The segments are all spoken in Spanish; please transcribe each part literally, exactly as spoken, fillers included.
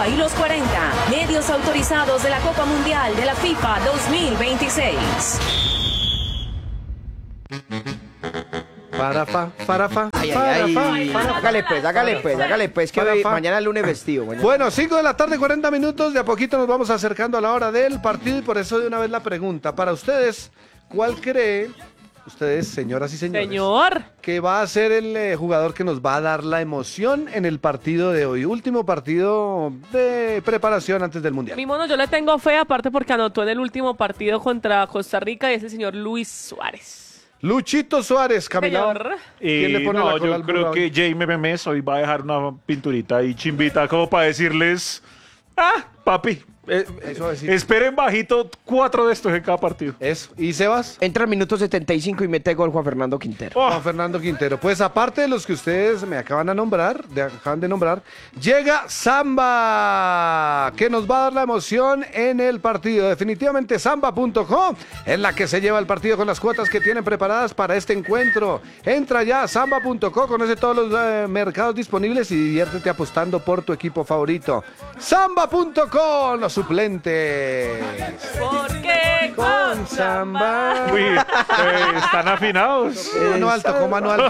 Samba y los cuarenta, medios autorizados de la Copa Mundial de la FIFA dos mil veintiséis. Farafa, farafa, Ay, ay, farafa, ay. farafa. Hágale pues, hágale pues, hágale pues, que hoy- Farafa. mañana es lunes vestido. mañana. Bueno, cinco de la tarde, cuarenta minutos. De a poquito nos vamos acercando a la hora del partido y por eso de una vez la pregunta. Para ustedes, ¿cuál cree, ustedes, señoras y señores, Señor. que va a ser el eh, jugador que nos va a dar la emoción en el partido de hoy? Último partido de preparación antes del Mundial. Mi mono, yo le tengo fe, aparte porque anotó en el último partido contra Costa Rica y es el señor Luis Suárez. Luchito Suárez, Camila. Señor. ¿Quién le Eh, pone no, la cola yo al creo burro que hoy? Jaime Memes hoy va a dejar una pinturita ahí chimbita como para decirles, ah, papi, eh, Eso es, sí. esperen bajito cuatro de estos en cada partido. Eso. ¿Y Sebas? Entra al minuto setenta y cinco y mete gol Juan Fernando Quintero. Oh, Juan Fernando Quintero. Pues aparte de los que ustedes me acaban de nombrar, de, acaban de nombrar, llega Samba, que nos va a dar la emoción en el partido. Definitivamente samba punto com, en la que se lleva el partido con las cuotas que tienen preparadas para este encuentro. Entra ya a samba punto com, conoce todos los eh, mercados disponibles y diviértete apostando por tu equipo favorito. samba punto com, los suplentes. Porque Con Samba. uy, eh, están afinados. Manual, tocó manual.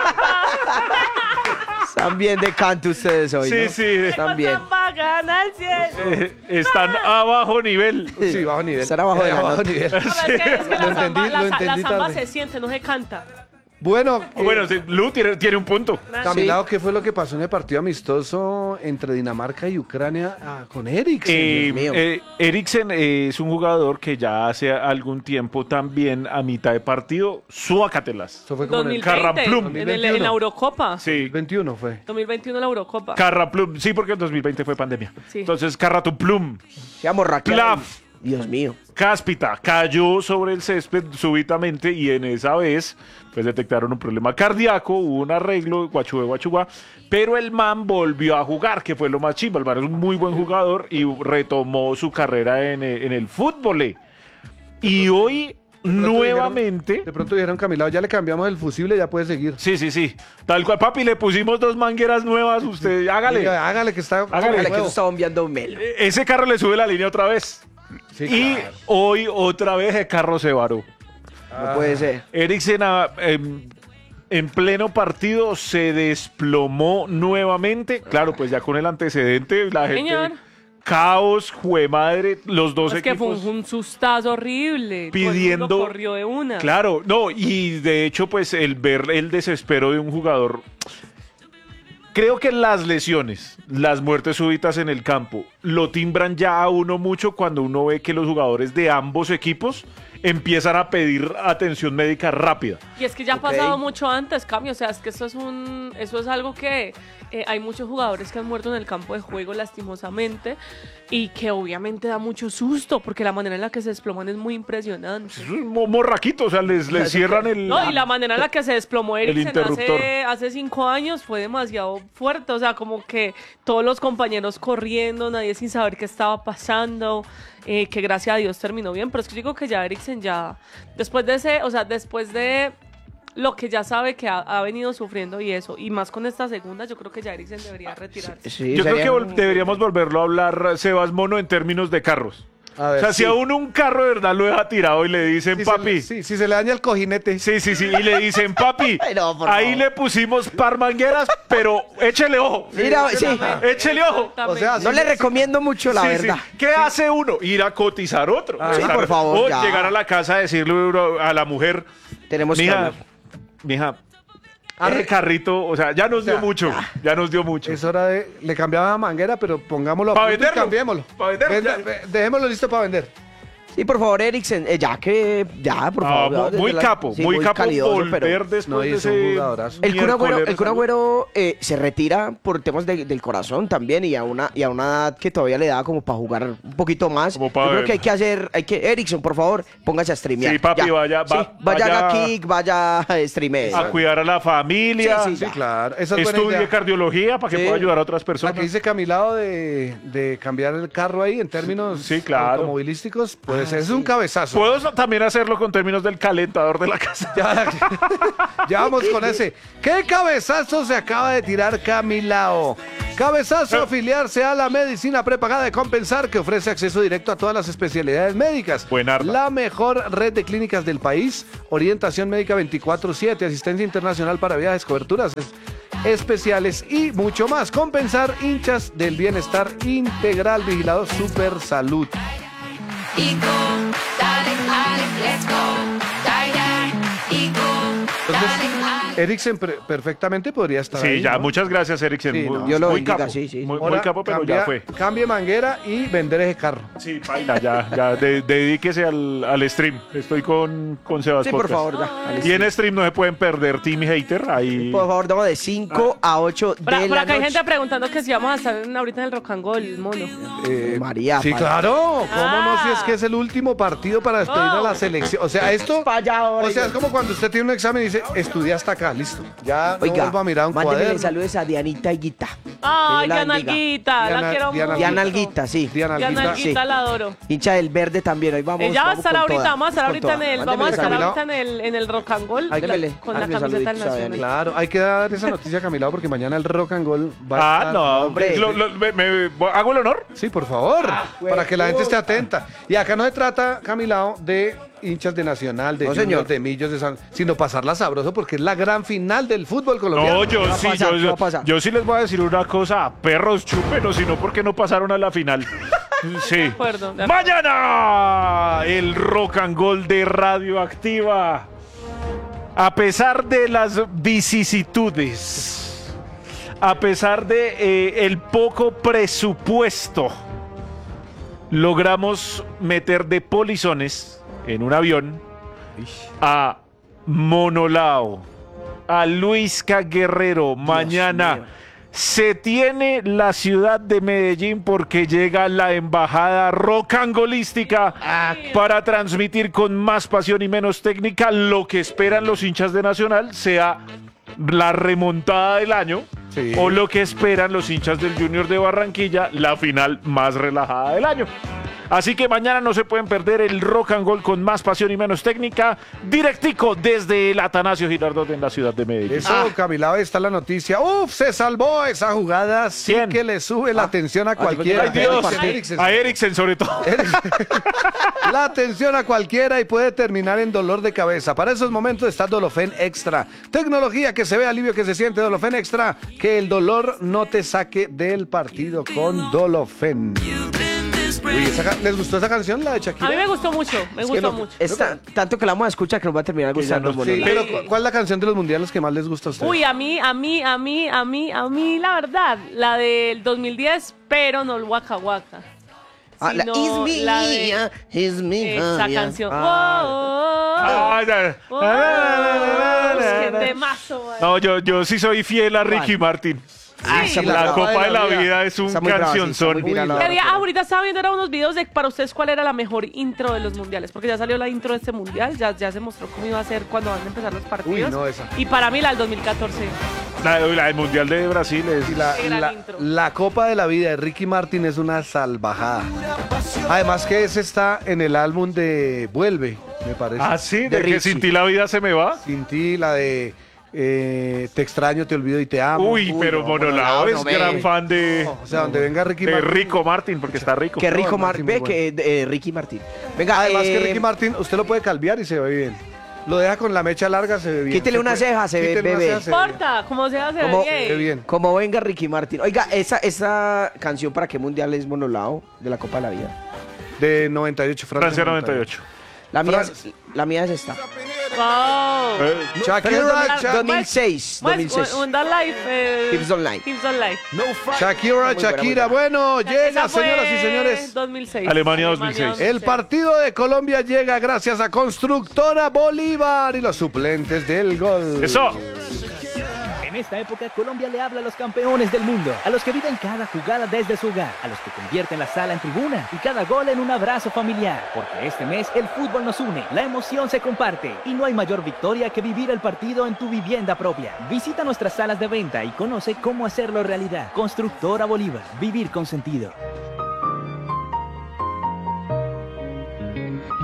Están bien de canto ustedes hoy, Sí, ¿no? sí. Están bien. Samba gana el cielo. Eh, están a bajo nivel. Sí, bajo nivel. Estar abajo de Eh, la bajo nota. nivel. No, pero es que, es que Lo la entendí, samba, lo la, la entendí samba tarde. se siente, no se canta. Bueno, eh, Bueno, sí, Lu tiene, tiene un punto. Camilao, ¿qué fue lo que pasó en el partido amistoso entre Dinamarca y Ucrania ah, con Eriksen? Eh, Dios mío. eh, Eriksen eh, es un jugador que ya hace algún tiempo también a mitad de partido, suácatelas. Eso fue como en el dos mil veinte, Carramplum. en, el- en la Eurocopa. Sí, veintiuno fue. dos mil veintiuno la Eurocopa. Carraplum, sí, porque el dos mil veinte fue pandemia. Sí. Entonces, Carratuplum, Qué morraquera. Plaf. Dios mío. Cáspita, cayó sobre el césped súbitamente y en esa vez, pues detectaron un problema cardíaco, hubo un arreglo, guachue, guachugua, pero el man volvió a jugar, que fue lo más chimba. El man es un muy buen jugador y retomó su carrera en, el- en el fútbol. Y hoy, pronto nuevamente... dijeron- de pronto dijeron, Camilao, ya le cambiamos el fusible, ya puede seguir. Sí, sí, sí. Tal cual, papi, le pusimos dos mangueras nuevas, usted, hágale. Diga, hágale que está. Hágale, Hágale que nuevo. eso está bombeando Melo. E- Ese carro le sube la línea otra vez. Sí, Y claro. hoy otra vez el carro se varó. No puede ser. Eriksen ah, em, en pleno partido se desplomó nuevamente. Claro, pues ya con el antecedente, la gente... Señor. Caos, juemadre, los dos Es que fue equipos... un, un sustazo horrible. Todo el mundo pidiendo- corrió de una. Claro, no, y de hecho, pues el ver el desespero de un jugador. Creo que las lesiones, las muertes súbitas en el campo, lo timbran ya a uno mucho cuando uno ve que los jugadores de ambos equipos empiezan a pedir atención médica rápida. Y es que ya ha Ok. pasado mucho antes, cambio. O sea, es que eso es un, eso es algo que eh, hay muchos jugadores que han muerto en el campo de juego lastimosamente y que obviamente da mucho susto porque la manera en la que se desploman es muy impresionante. Es un mo- morraquito, o sea, les, les cierran el... No, y la manera en la que se desplomó Eriksen interruptor. hace, hace cinco años fue demasiado fuerte. O sea, como que todos los compañeros corriendo, nadie sin saber qué estaba pasando, eh, que gracias a Dios terminó bien. Pero es que yo digo que ya Eriksen ya, después de ese, o sea, después de lo que ya sabe que ha, ha venido sufriendo y eso, y más con esta segunda, yo creo que ya Eriksen debería retirarse. Sí, Yo creo sería que vol- un- deberíamos volverlo a hablar, Sebas Mono, en términos de carros. A ver, o sea, si sí. a uno un carro de verdad lo deja tirado y le dicen, Sí, se papi... le- sí, si se le daña el cojinete. Sí, sí, sí, y le dicen, papi, Ay, no, por ahí favor. le pusimos par mangueras, pero échele ojo. Mira, sí. Échele ojo. O sea, No le recomiendo mucho, la Sí, verdad. sí. ¿Qué hace uno? Ir a cotizar otro. Ah, O sí, sea, por favor, O ya. llegar a la casa a decirle uno- a la mujer, Tenemos que mija, hablar. mija, arre carrito, o sea, ya nos dio sea, mucho, ya nos dio mucho. Es hora de. Le cambiaba la manguera, pero pongámoslo a Pa' punto y venderlo. cambiémoslo. Pa' venderlo, Venda- ya. ve- dejémoslo listo para vender. Sí, por favor, Eriksen, eh, ya que, ya, por Ah, favor. mu- desde muy la- capo, sí, muy capo calidoso, volver pero- después No, de y es un ese jugadorazo. El Kun Agüero, miércoles el Kun de Agüero, eh, se retira por temas de- del corazón también y a una y a una edad que todavía le da como para jugar un poquito más. Como Yo pa' creo ver. que hay que hacer, hay que Eriksen, por favor, póngase a streamear. Sí, papi, Ya. vaya, Sí, va- vaya, vaya- haga kick, vaya a streamear. a cuidar a la familia, Sí, sí, Sí, Ya. claro. Esa es buena estudie idea. cardiología para que Sí. pueda ayudar a otras La personas. que dice Camilao de, de cambiar el carro ahí en términos Sí, claro. automovilísticos puede puede ser. Es un cabezazo. Puedo también hacerlo con términos del calentador de la casa. Ya, ya vamos con ese. ¿Qué cabezazo se acaba de tirar Camilao? Cabezazo, afiliarse a la medicina prepagada de Compensar, que ofrece acceso directo a todas las especialidades médicas. Buenarda. La mejor red de clínicas del país, orientación médica veinticuatro siete, asistencia internacional para viajes, coberturas es- especiales y mucho más. Compensar, hinchas del bienestar integral, vigilado Super Salud. Y go, dale, dale, let's go, dale, dale, y go, dale, dale. Eriksen per- perfectamente podría estar Sí, ahí, ya, ¿no? muchas gracias, Eriksen. Sí, Muy- no. Dios lo muy bendiga, capo. sí, sí. Muy, muy Ahora, capo, pero cambia- ya fue. Cambie manguera y vender ese carro. Sí, baila, ya, ya, de- dedíquese al, al stream. Estoy con, con Sebas Sí, por Podcast. favor, ya. al Y en stream no se pueden perder Team Hater. Ahí. Por favor, damos de cinco a ocho de Por, por la acá hay noche. gente preguntando que si vamos a estar en- ahorita en el Rock and Roll, mono. Eh, María, Sí, pa- claro. ¿Cómo no? Si es Ah. que es el último partido para despedir a la Oh. selección. O sea, esto. Pa' allá ahora, O sea, es Igor. como cuando usted tiene un examen y dice, estudia hasta acá, listo. Ya no Oiga, vuelvo a mirar un mándemele cuaderno. saludos a Dianita Higuita. Ay, Que Dios la Diana bendiga. Alguita, Diana- la quiero Diana- mucho. Diana Alguita, sí. Diana Diana Alguita. Alguita sí. la adoro. Hincha del verde también. Hoy vamos. Ella va a vamos estar con ahorita, toda, vamos a estar con ahorita toda. en el, Mándemele vamos a estar Camila. ahorita en el, en el Rock and Roll de la- Hágale, con la hágale camiseta saluditos a nacional. Claro, hay que dar esa noticia a Camilao porque mañana el Rock and Roll va a Ah, estar- no, hombre. Lo- lo- me- me- ¿hago el honor? Sí, por favor, Ah, para que la gente esté atenta. Y acá no se trata, Camilao, de hinchas de Nacional, de No, Junior, señor. de Millos, de San, sino pasarla sabroso porque es la gran final del fútbol colombiano. No, yo va a sí, pasar? yo, ¿Qué va a pasar? yo sí les voy a decir una cosa, perros chúpenos, sino porque no pasaron a la final. Sí. acuerdo, de acuerdo. Mañana el Rock and Roll de Radioactiva. A pesar de las vicisitudes, a pesar de eh, el poco presupuesto, logramos meter de polizones en un avión a Monolao, a Luisca Guerrero. Mañana mío. se tiene la ciudad de Medellín porque llega la embajada rocangolística para transmitir con más pasión y menos técnica lo que esperan los hinchas de Nacional, sea la remontada del año. Sí. O lo que esperan los hinchas del Junior de Barranquilla, la final más relajada del año. Así que mañana no se pueden perder el Rock and Roll con más pasión y menos técnica, directico desde el Atanasio Girardot en la ciudad de Medellín. Eso, Camilao, ahí está la noticia. Uf, se salvó esa jugada. Sí ¿Quién? que le sube la atención a cualquiera. ¡Ay, Dios! Eriksen, Eriksen. A Eriksen sobre todo. La atención a cualquiera y puede terminar en dolor de cabeza. Para esos momentos está Dolofen Extra. Tecnología que se ve, alivio que se siente. Dolofen Extra. Que el dolor no te saque del partido con Dolofen. Uy, esa ca- ¿les gustó esa canción, la de Shakira? A mí me gustó mucho, me que gustó no- mucho. Esta- tanto que la vamos a escuchar que nos va a terminar gustando. no- Sí, Monolao. pero ¿cu- ¿cuál es la canción de los mundiales que más les gusta a ustedes? Uy, a mí, a mí, a mí, a mí, a mí, la verdad, la del dos mil diez, pero no el Waka Waka. Ah, la sino Is me, la de- ah, is me, Esa ah, ya. canción. Ah. Oh, Ay, ay, oh, oh, ay, oh, ay, qué ay. temazo, man. No, yo, yo sí soy fiel a Ricky Martin. Ah, esa la La brava. Copa Copa de de la la Vida. Vida es un Está muy brava, sí, está cancionzón. muy viral ahora. Que día- ah, ahorita estaba viendo era unos videos de para ustedes cuál era la mejor intro de los mundiales, porque ya salió la intro de este mundial, ya, ya se mostró cómo iba a ser cuando van a empezar los partidos. Uy, no, esa. Y para mí la del dos mil catorce. La, la del Mundial de Brasil es... Y la, Qué gran la- intro. la Copa de la Vida de Ricky Martin es una salvajada. Además que ese está en el álbum de Vuelve, me parece. Ah, sí, de, De que Richie. sin ti la vida se me va. Sin ti, la de eh, Te extraño, te olvido y te amo. Uy, Uy, pero no, Monolao Monolao, es no ve. gran fan de, O sea, donde venga Ricky de Martin. Rico Martin, porque está rico. Qué rico, No, Mar Martín, muy ve que eh, Ricky Martín. Venga, Además que eh, Ricky Martin, usted lo puede calviar y se ve bien. Lo deja con la mecha larga, se ve bien. Quítele Se una puede- ceja, se ve quítele una bebé. ceja, se ve bien. Importa, como se hace ¿Cómo? Se ve bien. bien. como venga Ricky Martín. Oiga, esa, esa canción para qué mundial es Monolao de la Copa de la Vida. De noventa y ocho, Francia noventa y ocho. La mía, Fran- es, la mía es esta. Wow. Eh, Shakira, Pero es Sha- dos mil seis. dos mil Pues, seis. un Life. Eh, Hips Don't Lie. Hips Don't Lie. Shakira, Muy buena, muy Shakira. buena. Bueno, llega, Esa fue señoras y señores. dos mil seis. Alemania dos mil seis. El partido de Colombia llega gracias a Constructora Bolívar y los suplentes del gol. Eso. En esta época, Colombia le habla a los campeones del mundo, a los que viven cada jugada desde su hogar, a los que convierten la sala en tribuna y cada gol en un abrazo familiar. Porque este mes el fútbol nos une, la emoción se comparte y no hay mayor victoria que vivir el partido en tu vivienda propia. Visita nuestras salas de venta y conoce cómo hacerlo realidad. Constructora Bolívar, vivir con sentido.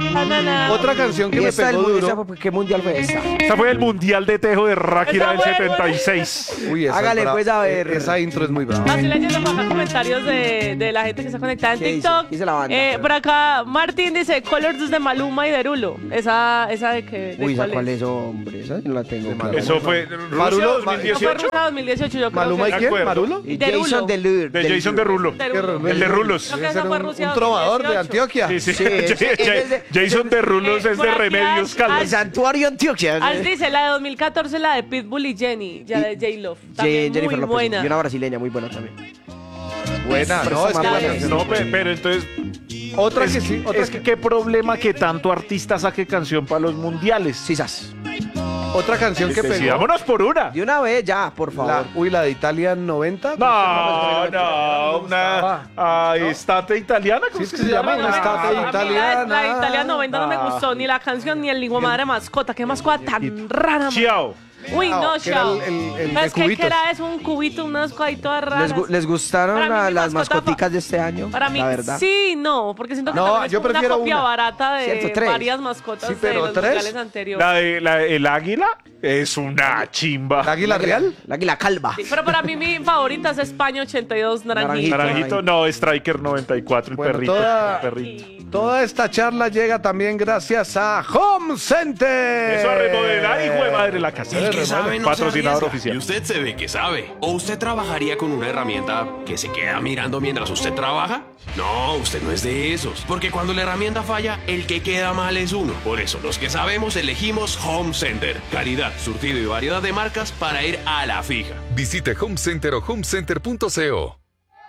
Na, na, na. Otra canción que ¿Y me esta del pegó mu- duro. esa fue- ¿Qué mundial fue esta? Esta fue el Mundial de Tejo de Ráquira del Esa fue, setenta y seis. Uy, esa Hágale, es brava. pues, a ver. Eh, Esa intro es muy brava. Ah, estoy leyendo por acá comentarios de, de la gente que está conectada en ¿Qué dice? TikTok. ¿Qué dice la banda? Eh, por acá, Martín dice Colors de Maluma y Derulo. Esa, esa de que. De Uy, ¿esa cuál cuál es? es, hombre? Esa no la tengo. clara. Eso fue Marulo, Rusia Eso fue dos mil dieciocho. Rusia dos mil dieciocho, yo creo ¿Maluma y que de quién? acuerdo. ¿Marulo? Y Derulo. Jason Derulo. De Jason Derulo. Derulo. El de Rulos. Creo que Ese esa era fue un, Rusia un trovador de dos mil dieciocho. Antioquia. Sí, sí. Sí, ese- ese es de- Jason Derulos Eh, es por de aquí Remedios hay- Caldas. El santuario Antioquia. As dice, la de dos mil catorce, la de Pitbull y Jenny, ya de J-Love. Je- También Jennifer muy López. buena. Y una brasileña muy buena también. Buena, no, es que Esa la madre. canción- No, pe- pero entonces. Otra es, que sí, otra es que que- qué problema que tanto artista saque canción para los mundiales. Sisas. Otra canción que pegó. Decidámonos por una. De una vez ya, por favor. La, uy, la de Italia noventa. No, no, una ah, estate italiana. ¿Cómo Sí, es que se se llama A mí una la- estate a mí la- italiana. La, italiana noventa no me Ah. gustó, ni la canción, ni el hijo madre mascota. Qué mascota tan rara, man. Chiao. Uy, no, que era chao. el- el- el Pero de es que, cubitos. que era eso, un cubito, unas cosas ahí todas raras. ¿Les, gu- les gustaron Para mí la- mi las mascota mascoticas fa- de este año? Para mí, la verdad. sí, no, porque siento que No, también es yo como prefiero una copia una. barata de Cierto, tres. varias mascotas Sí, pero de los tres. mundiales anteriores. La de la, el águila es una chimba. ¿La Águila Real? La águila calva. Sí, pero para mí mi favorita es España ochenta y dos Naranjito. Naranjito, no, Striker noventa y cuatro, el Bueno, perrito. toda- el perrito. Toda esta charla llega también gracias a Home Center. Eso a remodelar, hijo de madre, la casa. El que sabe no se Patrocinador arriesga. oficial. Y usted se ve que sabe. ¿O usted trabajaría con una herramienta que se queda mirando mientras usted trabaja? No, usted no es de esos. Porque cuando la herramienta falla, el que queda mal es uno. Por eso, los que sabemos elegimos Home Center. Calidad, surtido y variedad de marcas para ir a la fija. Visite Home Center o homecenter punto co.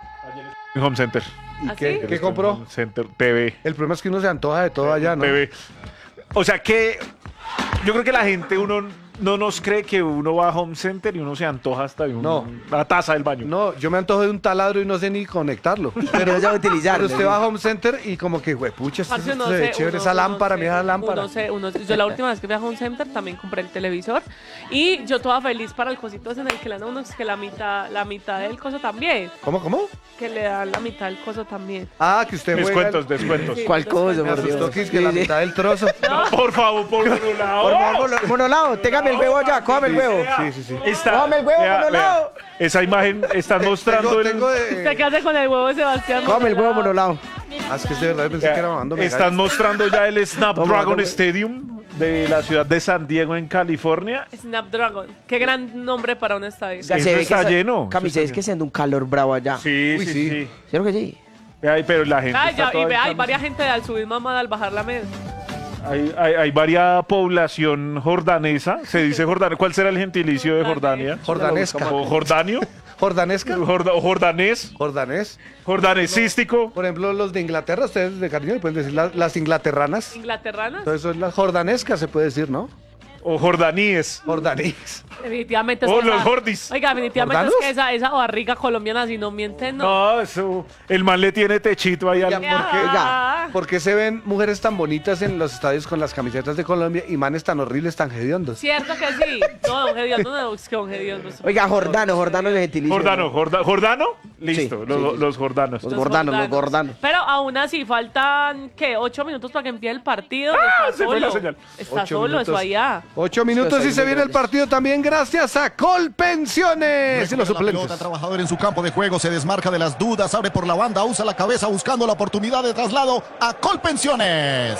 Home Center. ¿Y ¿Ah, qué, sí? qué compró? Home Center T V. El problema es que uno se antoja de todo allá, ¿no? T V. O sea que yo creo que la gente, uno no nos cree que uno va a Home Center y uno se antoja hasta de un- No. una taza del baño. No, yo me antojo de un taladro y no sé ni conectarlo. Pero no sabe utilizarlo. Pero usted va a Home Center y como que, güey, pucha, esto Parce, se uno ve sé, chévere, uno- esa uno lámpara, sé, mira esa lámpara. uno sé, uno sé. Yo la última vez que fui a Home Center también compré el televisor y yo toda feliz para el cosito ese en el que le dan a uno que la mitad, la mitad del coso también. ¿Cómo, cómo? Que le dan la mitad del coso también. Ah, que usted juega. Descuentos, descuentos. Sí. ¿Cuál cosa, Me por asustó Dios? que es que la Sí, sí. mitad del trozo. No, por favor, por un lado. Por favor, mono- monolao, téngame el huevo allá, cógame el huevo. Sí, sí, sí. Está, Cógame el huevo, vea, monolao. vea, esa imagen está mostrando Tengo, el. tengo ¿Usted de... qué hace con el huevo de Sebastián? Cógame el huevo monolao. Ah, es que es de verdad, pensé vea, que era mamando están mostrando ya el Snapdragon Toma, toma. Stadium de la ciudad de San Diego en California. Snapdragon. Qué gran nombre para un estadio. Ya Eso se ve está que lleno. Camiseta, es que siendo un calor bravo allá. Sí, Uy, sí, sí. sí. ¿Cierto que sí? Ay, pero la gente. Ay, está ya, toda y ve, en hay camiseta. varias gente al subir mamada, al bajar la media. Hay, hay, hay varia población jordanesa. Se dice Jordania. ¿Cuál será el gentilicio de Jordania? Jordanesca. ¿O jordanio? Jordanesca. Jorda- ¿O jordanés? Jordanés. ¿Jordanesístico? Por ejemplo, los de Inglaterra, ustedes de cariño le pueden decir la- las inglaterranas. Inglaterranas. Entonces son las jordanescas, se puede decir, ¿no? ¿O jordaníes? Jordanís. Definitivamente. es Oh, que los esa- Jordis. Oiga, definitivamente ¿Jordanos? es que esa, esa barriga colombiana, si no mienten, no. No, eso. El man le tiene techito ahí al. ¿por qué? Ah. ¿Por qué se ven mujeres tan bonitas en los estadios con las camisetas de Colombia y manes tan horribles, tan hediondos? Cierto que sí. No, don Gediondo, no, es que don Gediondo. Oiga, Jordano, Jordano es el gentilicio. Jordano, Jorda- ¿Jordano? Listo, Sí, los, sí, sí. los jordanos. Los gordanos, los gordanos. Pero aún así, faltan, ¿qué? Ocho minutos para que empiece el partido. Ah, está se fue la solo. señal. Está Ocho solo, minutos. eso allá. Ocho minutos y Estoy se viene el muy partido también gracias a Colpensiones y los La pelota, suplentes. trabajador en su campo de juego, se desmarca de las dudas, abre por la banda, usa la cabeza buscando la oportunidad de traslado a Colpensiones.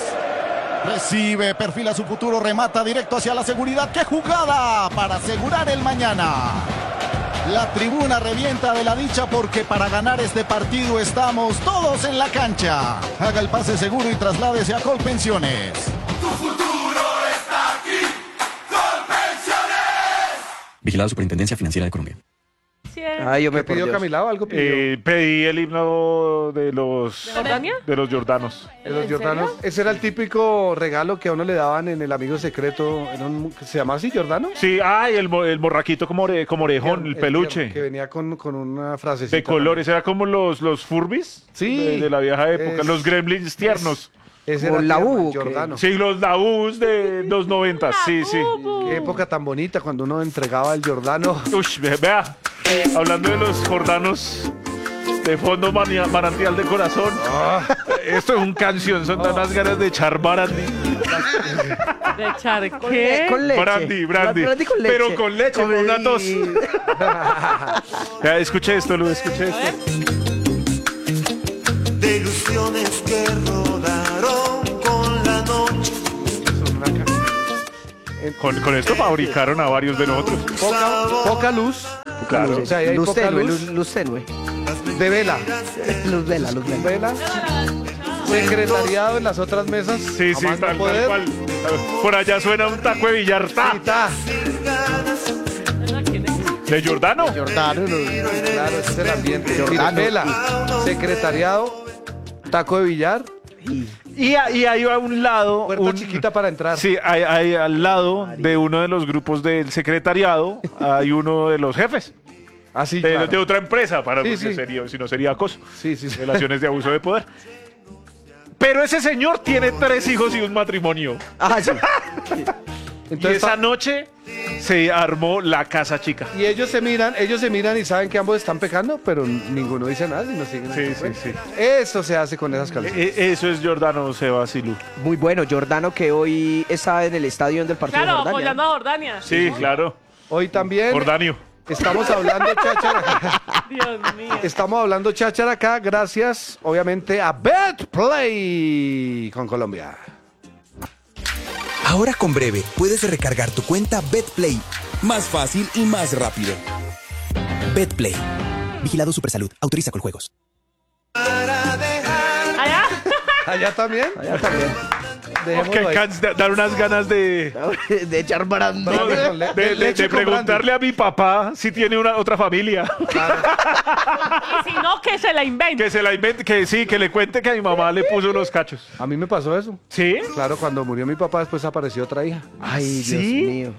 Recibe, perfila su futuro, remata directo hacia la seguridad. ¡Qué jugada para asegurar el mañana! La tribuna revienta de la dicha porque para ganar este partido estamos todos en la cancha. Haga el pase seguro y trasládese a Colpensiones. Vigilado Superintendencia Financiera de Colombia. Cierto. Ay, yo me ¿Qué pidió por Dios. Camilao? ¿Algo pidió? Eh, pedí el himno de los. ¿De Jordania? De los jordanos. de los ¿En jordanos. serio? Ese era el típico regalo que a uno le daban en el amigo secreto. Era un- ¿Se llamaba así, Jordano? Sí, ay, el, mo- el morraquito como, ore- como orejón, el tierno, peluche. Que venía con, con una frasecita. De colores, era como los, los Furbis Sí. de, de la vieja época, Es- los gremlins tiernos. Ese Como era la tierno, U, el ¿qué? Jordano. Sí, los Dabús de los noventas, sí, sí. Qué época tan bonita cuando uno entregaba el Jordano. Uy, ve- vea, hablando de los jordanos de fondo mania- manantial de corazón, Esto es un canción, son unas ganas de echar brandy. ¿De echar Con, qué? le- con leche. Brandy, brandy. Brandy con leche. Pero con leche, Con- con una tos. Ya, escuché esto, Lu, escuché esto. De ilusiones que rodaron con la noche. Con, con esto fabricaron a varios de nosotros. Poca, poca luz. Claro. O sea, ahí hay Luz poca tenue, luz. luz, luz tenue. De vela. Luz vela, luz vela. Vela. Secretariado en las otras mesas. Sí, sí, a más no tal, tal poder. cual. Por allá suena un taco de billar. ¡Ta! Y ta. ¿De Giordano? Jordano, Claro, ese es el ambiente. Mire, Jordano. vela. Secretariado. Taco de billar. Y, a- y ahí va a un lado. Puerta un- chiquita para entrar. Sí, hay, hay al lado de uno de los grupos del secretariado, hay uno de los jefes. Así, De, claro. de otra empresa, para Sí, porque sí. sería, si no sería acoso. Sí, sí, sí. Relaciones de abuso de poder. Pero ese señor tiene tres hijos y un matrimonio. Ah, sí. Y Entonces, esa pa- noche se armó la casa chica. y ellos se miran, ellos se miran y saben que ambos están pecando, pero ninguno dice nada y no siguen. Sí, en su sí, cuenta. sí. Eso se hace con esas canciones. E- eso es Giordano Sebas y Lu. Muy bueno, Jordano, que hoy está en el estadio del partido Claro, de Jordania. apoyando a Jordania. Sí, claro. Hoy también Jordanio. estamos hablando cháchara. Dios mío. Estamos hablando cháchara acá gracias, obviamente, a BetPlay con Colombia. Ahora con Breve puedes recargar tu cuenta BetPlay más fácil y más rápido. BetPlay. Vigilado Supersalud. Autoriza con juegos. Allá. Allá también. Allá también. Dejémoslo Que ahí. can- da- dar unas ganas de, De echar brandy. no, de, con le- de- de- leche de con preguntarle a mi papá si tiene una otra familia. Y si no, que se la invente. Que se la invente, que sí, que le cuente que a mi mamá le puso los cachos. A mí me pasó eso. ¿Sí? Claro, cuando murió mi papá, después apareció otra hija. Ay, Dios ¿Sí? mío.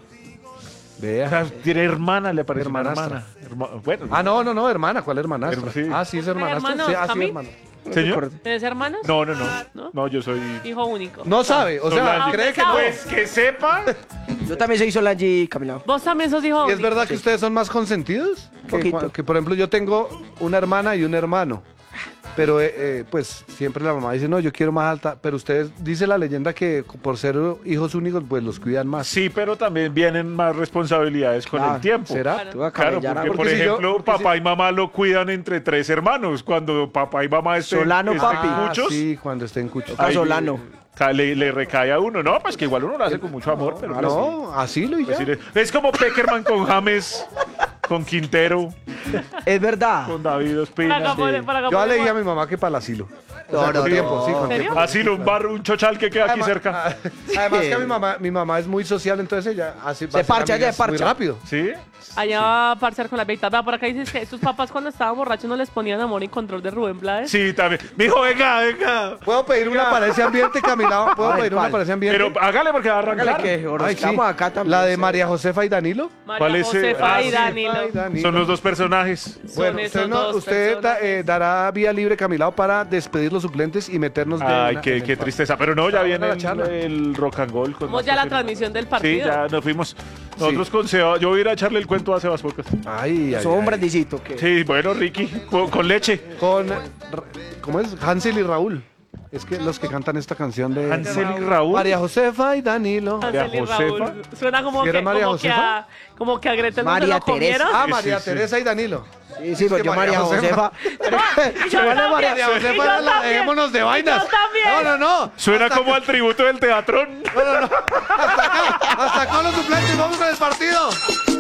O Vea. sea, tiene hermana, le apareció una Hermanastra. hermana. Herma- bueno, Ah, no, no, no, hermana. ¿Cuál hermanastra? Herma- sí. Ah, sí, es hermanastra. hermanos, Sí, ah, sí, Cami? hermano. señor. ¿Tienes hermanos? No, no, no. ¿No? No, yo soy. Hijo único. No sabe, o sea, Solange. cree que no. Pues que sepa. Yo también soy Solange Camila. ¿Vos también sos hijo ¿Y es único? verdad que ustedes son más consentidos? Que, Poquito. cua- que, por ejemplo, yo tengo una hermana y un hermano. Pero, eh, eh, pues, siempre la mamá dice, no, yo quiero más alta. Pero ustedes, dice la leyenda que por ser hijos únicos, pues los cuidan más. Sí, pero también vienen más responsabilidades con Claro, el tiempo. ¿Será? Tú vas a Claro, camellar a- porque, por Porque si yo- ejemplo, porque papá si- y mamá lo cuidan entre tres hermanos. Cuando papá y mamá estén, Solano, estén papi. Ah, cuchos, sí, cuando estén cuchos. Ah, ahí Solano. ca- Le, le recae a uno. No, pues que igual uno lo hace con mucho amor, pero pues No, así lo y sí, ya. pues sí le- es como Peckerman con James, con Quintero, Es verdad. con David Para Ospina. acá, por- para acá, Yo por le dije a acá. mi mamá que para el asilo. O No, sea, no, con no. tiempo, sí, con ¿En serio? tiempo. Así lo un bar, un chochal que queda aquí Además- cerca. ah, Además que mi mamá, mi mamá es muy social, entonces ella hace Se parcha, ella se muy parcha. rápido. ¿Sí? Allá va a parciar con las viejitas. Vea, por acá dices que tus papás cuando estaban borrachos no les ponían amor y control de Rubén Blades. Sí, también. Mijo, venga, venga. ¿Puedo pedir una para ese ambiente, Camila? ¿Puedo A ver, pedir una ¿cuál? para ese ambiente? Pero hágale porque va a arrancar. Hágale que ahora Ay, sí. estamos acá también. La de María Josefa y Danilo. María ¿Cuál es, eh? Josefa Ah, y sí. Danilo. Ay, Danilo. Son los dos personajes. Son Bueno, esos usted, no- dos usted da- personas. eh, dará vía libre, Camilao, para despedir los suplentes y meternos de Ay, una qué, en el qué partido. tristeza. Pero no, ya Ah, viene buena la el, charla. el rock and roll. con Vamos ya a la Master Fernando. transmisión del Sí, partido. ya nos fuimos. Nosotros con Seba, yo voy a ir a echarle el cuento a Sebas Pocas. Ay, ay, Son un ay. brandicito que. Sí, bueno, Ricky, con, con leche. Con, ¿cómo es? Hansel y Raúl. Es que los que cantan esta canción de Hansel y Raúl. María Josefa y Danilo. Hansel y María Raúl. Josefa. Suena como ¿Sí era que, María como, que Josefa? a, como que a Gretel no se María lo comieron. Teresa. Ah, Sí, María sí, sí. Teresa y Danilo. Sí, sí, pues que yo María Josefa. Y yo Vale, también, María y Josefa, yo era la- también, dejémonos de y vainas. yo también. No, no, no. Suena Hasta como acá- al tributo del teatrón. No, no, no. Hasta acá, hasta acá los suplentes. Vamos con el partido.